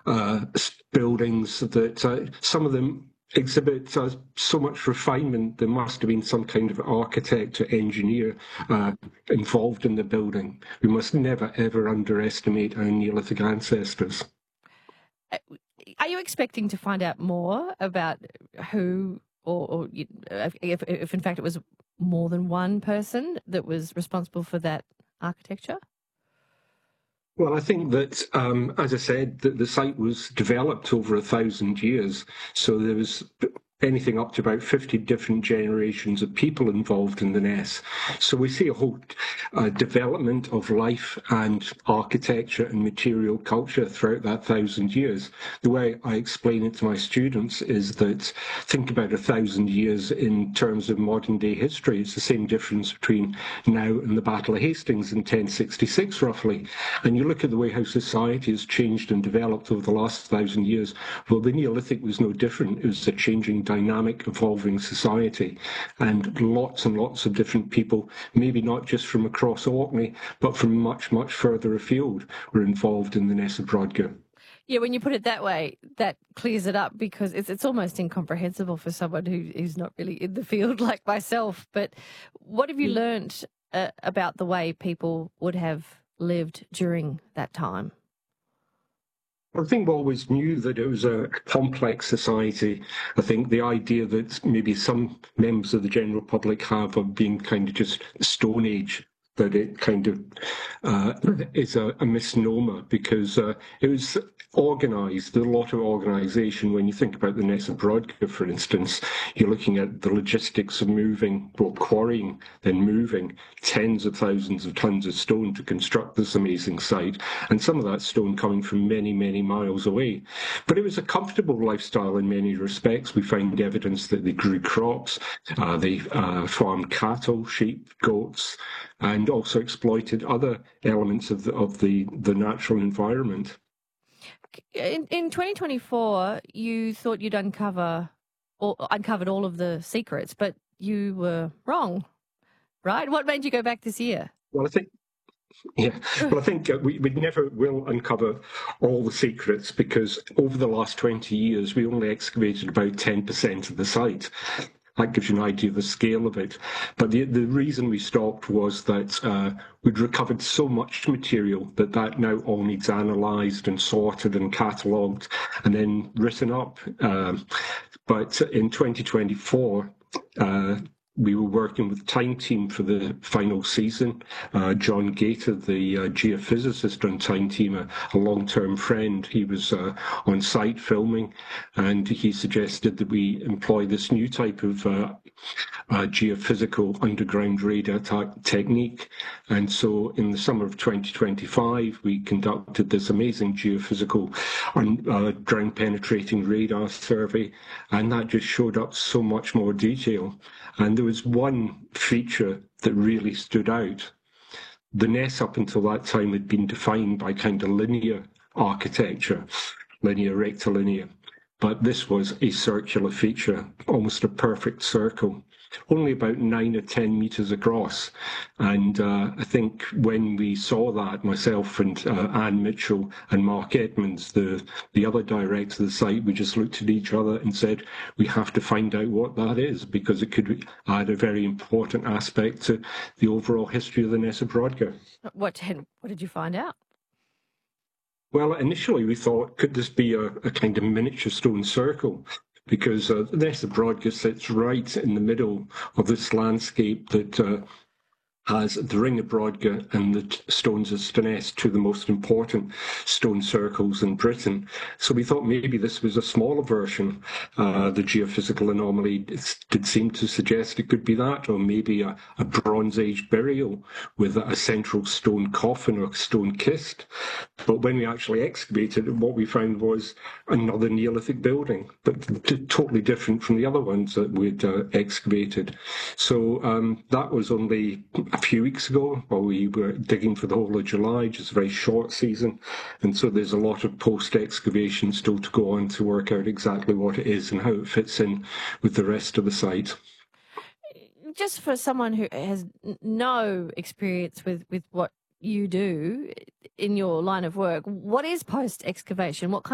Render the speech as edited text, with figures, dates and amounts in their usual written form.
buildings that some of them exhibit so much refinement. There must have been some kind of architect or engineer involved in the building. We must never, ever underestimate our Neolithic ancestors. Are you expecting to find out more about who or if in fact it was more than one person that was responsible for that architecture? Well, I think that, as I said, the site was developed over 1,000 years. So there was anything up to about 50 different generations of people involved in the Ness. So we see a whole development of life and architecture and material culture throughout that 1,000 years. The way I explain it to my students is that think about 1,000 years in terms of modern day history. It's the same difference between now and the Battle of Hastings in 1066, roughly. And you look at the way how society has changed and developed over the last 1,000 years. Well, the Neolithic was no different. It was a changing, dynamic, evolving society, and lots of different people, maybe not just from across Orkney, but from much, much further afield, were involved in the Ness of Brodgar. Yeah, when you put it that way, that clears it up, because it's almost incomprehensible for someone who's not really in the field like myself. But what have you learnt about the way people would have lived during that time? I think we always knew that it was a complex society. I think the idea that maybe some members of the general public have of being kind of just Stone Age, that it kind of is a misnomer, because it was organised, a lot of organisation. When you think about the Ness of Brodgar, for instance, you're looking at the logistics of moving, well, quarrying, then moving tens of thousands of tons of stone to construct this amazing site, and some of that stone coming from many, many miles away. But it was a comfortable lifestyle in many respects. We find evidence that they grew crops, they farmed cattle, sheep, goats, and also exploited other elements of the natural environment. In 2024, you thought you'd uncovered all of the secrets, but you were wrong, right? What made you go back this year? Well, I think we never will uncover all the secrets, because over the last 20 years, we only excavated about 10% of the site. That gives you an idea of the scale of it. But the reason we stopped was that we'd recovered so much material that now all needs analysed and sorted and catalogued and then written up. But in 2024, we were working with Time Team for the final season. John Gator, the geophysicist on Time Team, a long-term friend, he was on site filming, and he suggested that we employ this new type of geophysical underground radar technique. And so in the summer of 2025, we conducted this amazing geophysical ground penetrating radar survey, and that just showed up so much more detail. And there was one feature that really stood out. The Ness up until that time had been defined by kind of linear architecture, linear, rectilinear. But this was a circular feature, almost a perfect circle, only about 9 or 10 meters across. And I think when we saw that, myself and Anne Mitchell and Mark Edmonds, the other director of the site, we just looked at each other and said, we have to find out what that is, because it could add a very important aspect to the overall history of the Ness of Brodgar. What did you find out? Well, initially we thought, could this be a kind of miniature stone circle? Because the Ness of Brodgar sits right in the middle of this landscape that has the Ring of Brodgar and the Stones of Stonness, two of the most important stone circles in Britain. So we thought maybe this was a smaller version. The geophysical anomaly did seem to suggest it could be that, or maybe a Bronze Age burial with a central stone coffin or stone kist. But when we actually excavated, what we found was another Neolithic building, but totally different from the other ones that we'd excavated. So that was only a few weeks ago, while we were digging for the whole of July, just a very short season. And so there's a lot of post-excavation still to go on to work out exactly what it is and how it fits in with the rest of the site. Just for someone who has no experience with what you do in your line of work, what is post-excavation? What kind